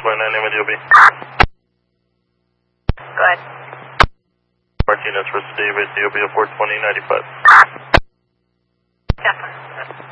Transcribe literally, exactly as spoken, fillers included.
twenty-nine, name of D O B. Go ahead. Martinez for David, D O B of four twenty, ninety-five. Definitely.